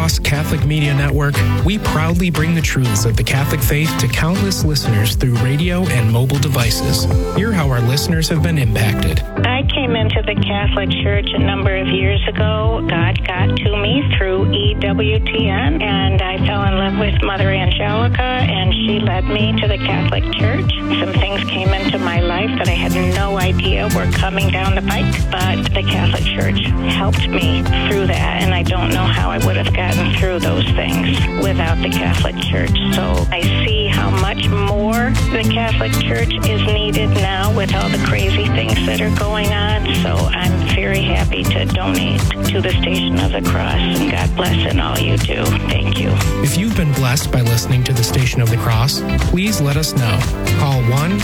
Cross Catholic Media Network, we proudly bring the truths of the Catholic faith to countless listeners through radio and mobile devices. Hear how our listeners have been impacted. I came into the Catholic Church a number of years ago. God got to me through EWTN, and I fell in love with Mother Angelica, and she led me to the Catholic Church. Some things came into my life that I had no idea were coming down the pike, but the Catholic Church helped me through that, and I don't know how I would have gotten through those things without the Catholic Church. So I see how much more the Catholic Church is needed now with all the crazy things that are going on. So I'm very happy to donate to the Station of the Cross, and God bless in all you do. Thank you. If you've been blessed by listening to the Station of the Cross, please let us know. Call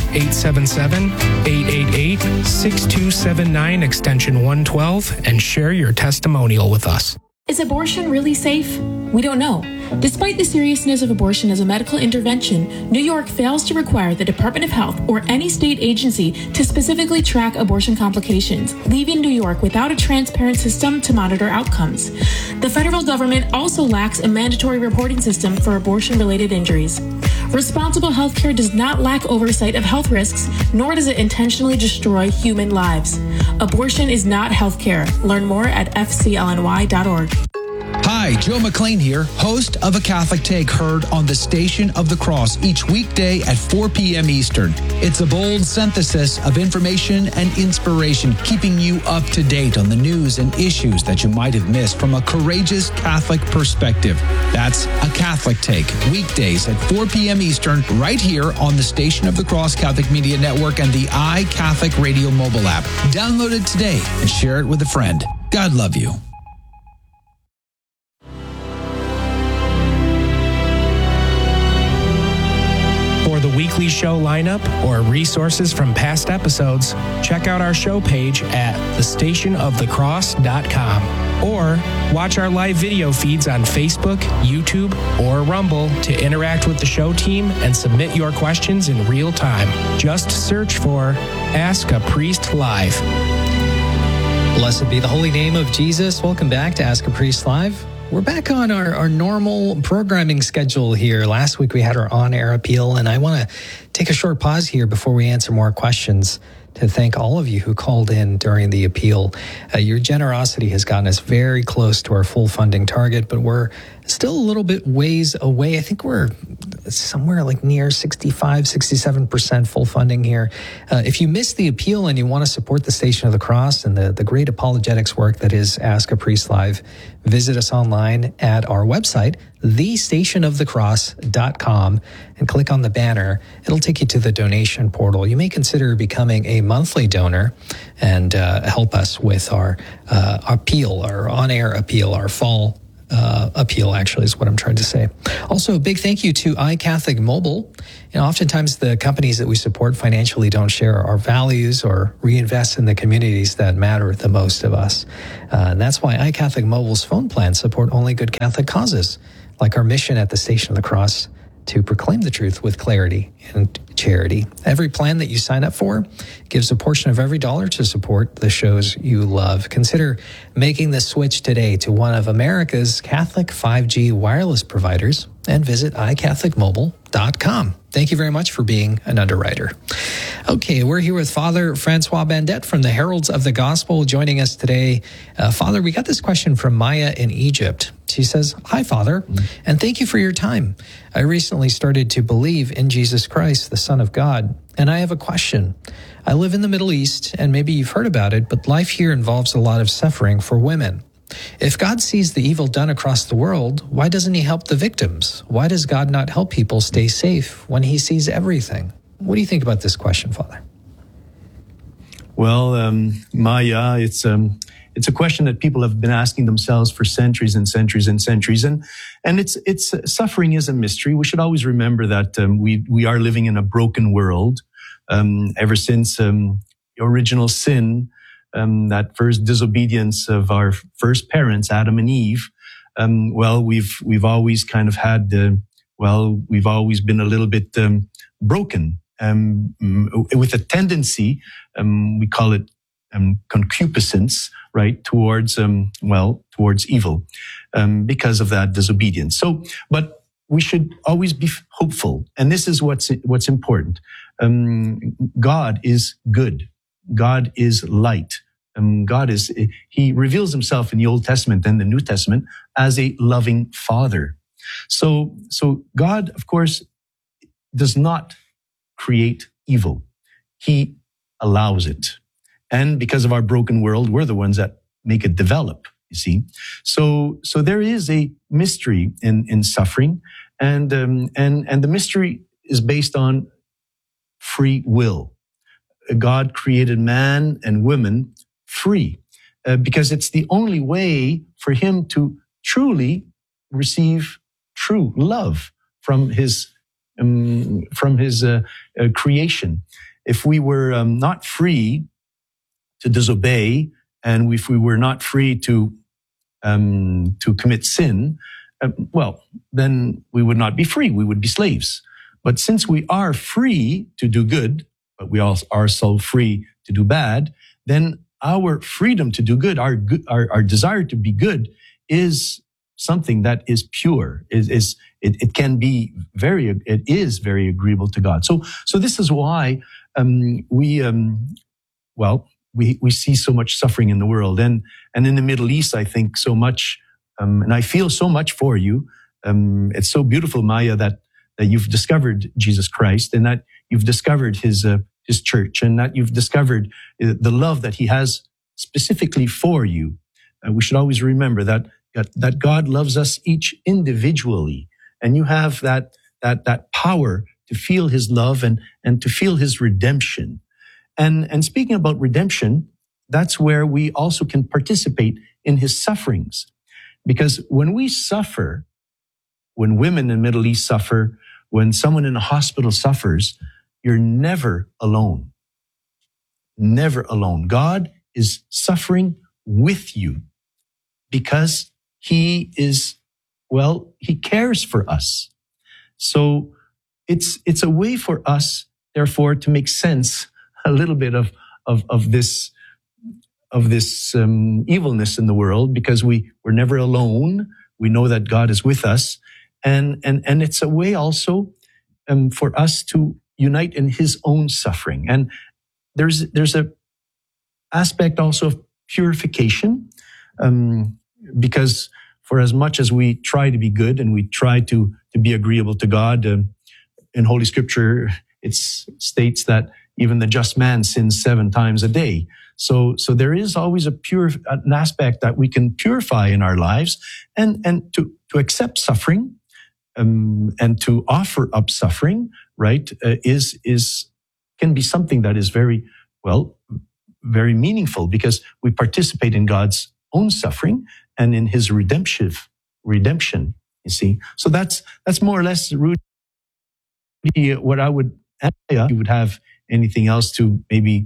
1-877-888-6279 extension 112 and share your testimonial with us. Is abortion really safe? We don't know. Despite the seriousness of abortion as a medical intervention, New York fails to require the Department of Health or any state agency to specifically track abortion complications, leaving New York without a transparent system to monitor outcomes. The federal government also lacks a mandatory reporting system for abortion-related injuries. Responsible healthcare does not lack oversight of health risks, nor does it intentionally destroy human lives. Abortion is not healthcare. Learn more at fclny.org. Hi, Joe McLean here, host of A Catholic Take, heard on the Station of the Cross each weekday at 4 p.m. Eastern. It's a bold synthesis of information and inspiration, keeping you up to date on the news and issues that you might have missed from a courageous Catholic perspective. That's A Catholic Take, weekdays at 4 p.m. Eastern, right here on the Station of the Cross Catholic Media Network and the iCatholic Radio mobile app. Download it today and share it with a friend. God love you. For the weekly show lineup or resources from past episodes, check out our show page at thestationofthecross.com or watch our live video feeds on Facebook, YouTube, or Rumble to interact with the show team and submit your questions in real time. Just search for Ask a Priest Live. Blessed be the holy name of Jesus. Welcome back to Ask a Priest Live. We're back on our normal programming schedule here. Last week we had our on-air appeal, and I want to take a short pause here before we answer more questions to thank all of you who called in during the appeal. Your generosity has gotten us very close to our full funding target, but we're still a little bit ways away. I think we're somewhere like near 65, 67% full funding here. If you missed the appeal and you want to support the Station of the Cross and the great apologetics work that is Ask a Priest Live, visit us online at our website, thestationofthecross.com, and click on the banner. It'll take you to the donation portal. You may consider becoming a monthly donor and help us with our appeal, our on-air appeal, our fall appeal, actually, is what I'm trying to say. Also, a big thank you to iCatholic Mobile. You know, oftentimes the companies that we support financially don't share our values or reinvest in the communities that matter the most to us. And that's why iCatholic Mobile's phone plans support only good Catholic causes, like our mission at the Station of the Cross to proclaim the truth with clarity and charity. Every plan that you sign up for gives a portion of every dollar to support the shows you love. Consider making the switch today to one of America's Catholic 5G wireless providers and visit iCatholicMobile.com. Thank you very much for being an underwriter. Okay, we're here with Father Francois Bandet from the Heralds of the Gospel joining us today. Father, we got this question from Maya in Egypt. She says, "Hi, Father, and thank you for your time. I recently started to believe in Jesus Christ, the Son of God, and I have a question. I live in the Middle East, and maybe you've heard about it, but life here involves a lot of suffering for women. If God sees the evil done across the world, why doesn't he help the victims? Why does God not help people stay safe when he sees everything?" What do you think about this question, Father? Well, Maya, it's a question that people have been asking themselves for centuries and centuries and centuries. And it's suffering is a mystery. We should always remember that we are living in a broken world. Ever since original sin, that first disobedience of our first parents, Adam and Eve, we've always kind of had, we've always been a little bit broken, with a tendency, we call it concupiscence, right, towards towards evil, because of that disobedience. So, but we should always be hopeful, and this is what's important. God is good. God is light. He reveals himself in the Old Testament and the New Testament as a loving Father. So God, of course, does not create evil. He allows it. And because of our broken world, we're the ones that make it develop, you see. So there is a mystery in suffering, and the mystery is based on free will. God created man and woman free, because it's the only way for him to truly receive true love from his creation. If we were not free to disobey, and if we were not free to commit sin, then we would not be free. We would be slaves. But since we are free to do good, but we also are so free to do bad, then our freedom to do good, our desire to be good, is something that is pure. It is very agreeable to God. So this is why we see so much suffering in the world, and in the Middle East, I think so much, and I feel so much for you. It's so beautiful, Maya, that you've discovered Jesus Christ, and that you've discovered his church, and that you've discovered the love that he has specifically for you. We should always remember that God loves us each individually, and you have that power to feel his love and to feel his redemption. And speaking about redemption, that's where we also can participate in his sufferings. Because when we suffer, when women in the Middle East suffer, when someone in a hospital suffers, you're never alone. Never alone. God is suffering with you because he cares for us. So it's a way for us, therefore, to make sense a little bit of this evilness in the world, because we're never alone. We know that God is with us, and it's a way also for us to unite in his own suffering. And there's a aspect also of purification, because for as much as we try to be good and we try to be agreeable to God, in Holy Scripture it states that even the just man sins 7 times a day. So there is always an aspect that we can purify in our lives, and to accept suffering, and to offer up suffering, right, can be something that is very very meaningful, because we participate in God's own suffering and in his redemption, you see. So that's more or less, Rudy, what I would add. You would have anything else to maybe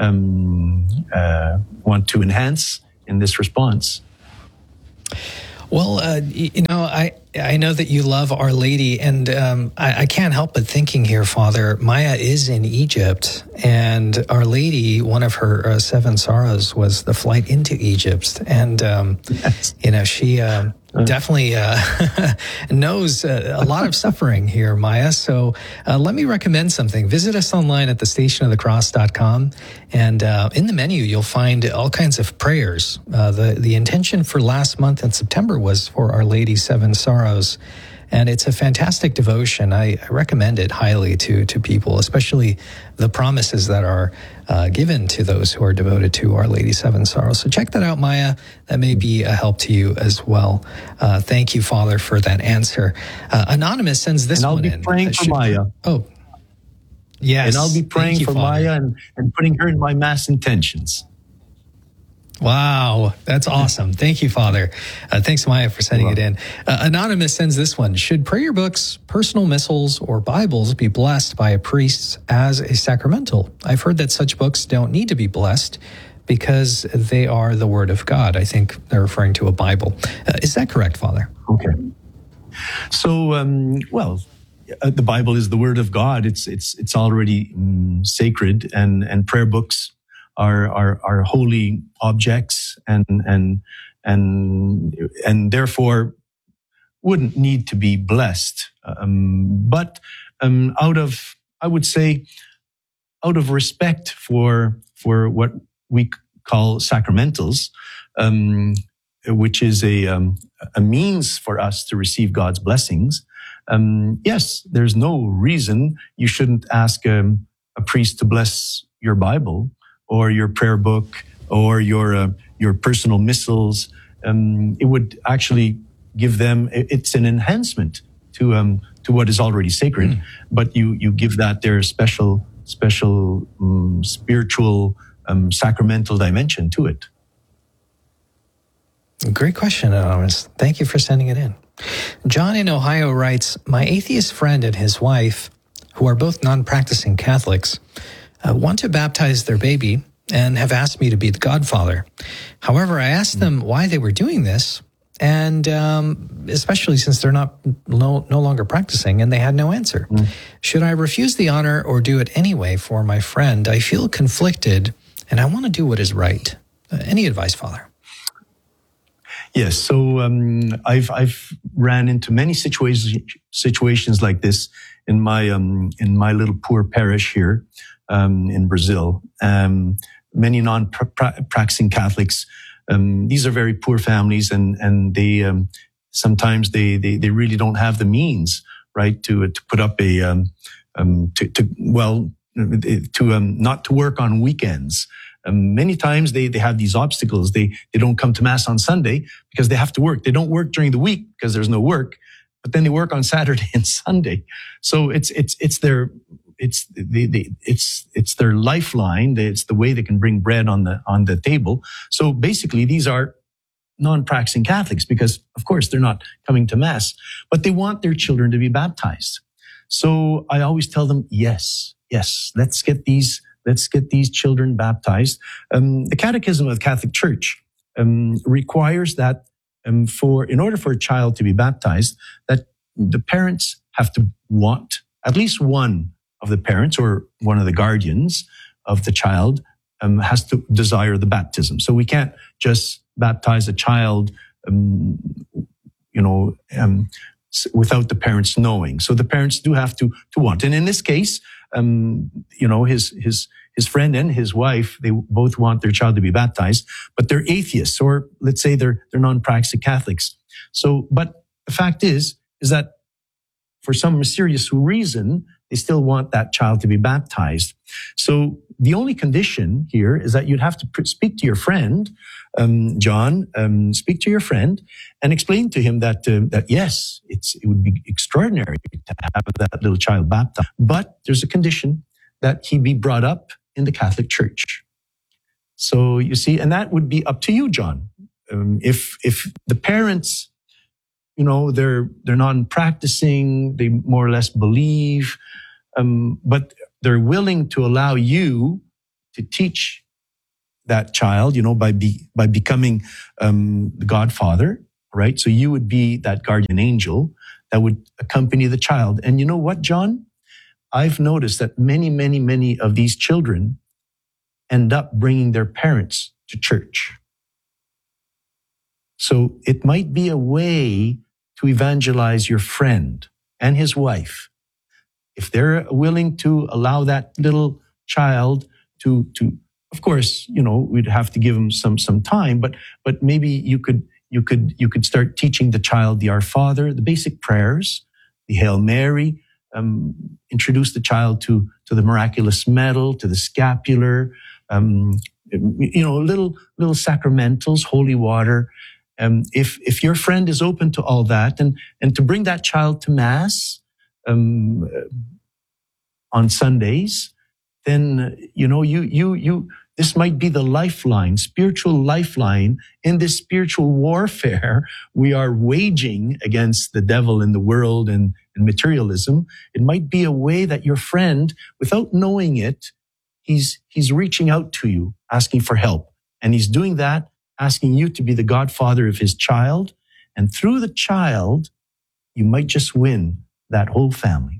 want to enhance in this response? Well, I know that you love Our Lady, and I can't help but thinking here, Father, Maya is in Egypt, and Our Lady, one of her 7 sorrows was the flight into Egypt, and Yes. She definitely knows a lot of suffering here, Maya. So let me recommend something. Visit us online at thestationofthecross.com, and in the menu you'll find all kinds of prayers. The intention for last month in September was for Our Lady 7 Sorrows, and it's a fantastic devotion. I recommend it highly to people, especially the promises that are given to those who are devoted to Our Lady 7 Sorrows. So check that out, Maya. That may be a help to you as well. Thank you, Father, for that answer. Anonymous sends this one in. And I'll be praying for Maya. Oh, yes. And I'll be praying for Maya and putting her in my mass intentions. Wow, that's awesome. Thank you, Father. Thanks, Maya, for sending it in. Anonymous sends this one. Should prayer books, personal missals, or Bibles be blessed by a priest as a sacramental? I've heard that such books don't need to be blessed because they are the Word of God. I think they're referring to a Bible. Is that correct, Father? Okay. So, the Bible is the Word of God. It's already sacred, and prayer books are holy objects and therefore wouldn't need to be blessed. But I would say, out of respect for what we call sacramentals, which is a means for us to receive God's blessings. Yes, there's no reason you shouldn't ask a priest to bless your Bible or your prayer book or your personal missals. It would actually give them. It's an enhancement to what is already sacred, but you give that their special spiritual sacramental dimension to it. Great question, Anonymous. Thank you for sending it in. John in Ohio writes, my atheist friend and his wife, who are both non-practicing Catholics, want to baptize their baby and have asked me to be the godfather. However, I asked them why they were doing this, and especially since they're no longer practicing, and they had no answer. Should I refuse the honor or do it anyway for my friend? I feel conflicted, and I want to do what is right. Any advice, Father? Yes, so I've ran into many situations like this in my little poor parish here in Brazil. Many non-practicing Catholics. These are very poor families, and they sometimes they really don't have the means, right, to put up a not to work on weekends. Many times they have these obstacles. They don't come to Mass on Sunday because they have to work. They don't work during the week because there's no work, but then they work on Saturday and Sunday. So it's their lifeline. It's the way they can bring bread on the table. So basically, these are non-practicing Catholics because, of course, they're not coming to Mass, but they want their children to be baptized. So I always tell them, yes, let's get these children baptized. The Catechism of the Catholic Church requires that in order for a child to be baptized, that the parents have to want, at least one of the parents or one of the guardians of the child has to desire the baptism. So we can't just baptize a child, without the parents knowing. So the parents do have to want. And in this case, his friend and his wife, they both want their child to be baptized, but they're atheists, or let's say they're non-practicing Catholics. So, but the fact is that for some mysterious reason, they still want that child to be baptized. So the only condition here is that you'd have to speak to your friend, John, speak to your friend and explain to him that yes, it would be extraordinary to have that little child baptized. But there's a condition that he be brought up in the Catholic Church. So you see, and that would be up to you, John. If the parents, they're non-practicing, they more or less believe, but they're willing to allow you to teach that child, by becoming the godfather, right? So you would be that guardian angel that would accompany the child. And you know what, John? I've noticed that many, many, many of these children end up bringing their parents to church. So it might be a way to evangelize your friend and his wife. If they're willing to allow that little child to of course, we'd have to give them some time, but maybe you could start teaching the child the Our Father, the basic prayers, the Hail Mary, introduce the child to the miraculous medal, to the scapular, little sacramentals, holy water. If your friend is open to all that and to bring that child to Mass on Sundays, then this might be the lifeline, spiritual lifeline in this spiritual warfare we are waging against the devil and the world and materialism. It might be a way that your friend, without knowing it, he's reaching out to you, asking for help. And he's doing that, asking you to be the godfather of his child. And through the child, you might just win that whole family.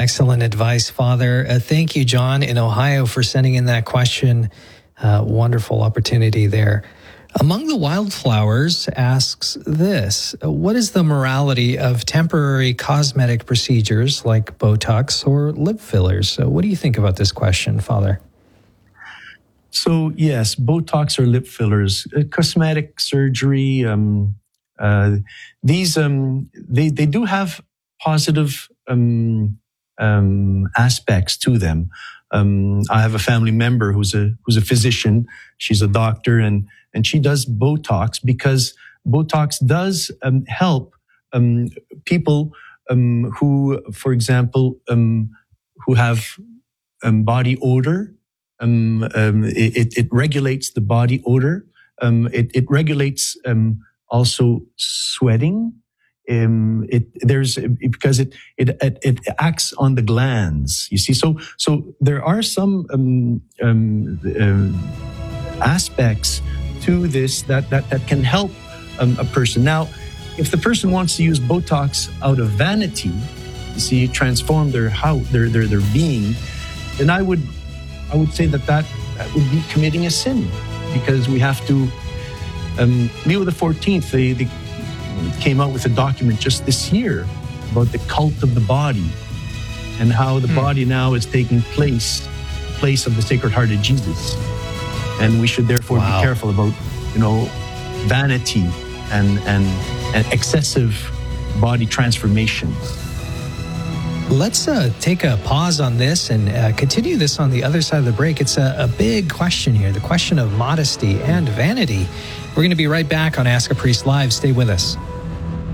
Excellent advice, Father. Thank you, John in Ohio, for sending in that question. Wonderful opportunity there. Among the Wildflowers asks this: what is the morality of temporary cosmetic procedures like Botox or lip fillers? So what do you think about this question, Father? So yes, Botox or lip fillers, cosmetic surgery, these they do have positive aspects to them. I have a family member who's a physician. She's a doctor, and she does Botox because Botox does help people who, for example, who have body odor. It regulates the body odor. It regulates also sweating. Because it acts on the glands. You see, so there are some aspects to this that can help a person. Now, if the person wants to use Botox out of vanity, you see, transform their being, then I would say that would be committing a sin, because we have to. Leo the 14th, they came out with a document just this year about the cult of the body and how the body now is taking place of the Sacred Heart of Jesus, and we should therefore be careful about vanity and excessive body transformation. Let's take a pause on this and continue this on the other side of the break. It's a big question here, the question of modesty and vanity. We're going to be right back on Ask a Priest Live. Stay with us.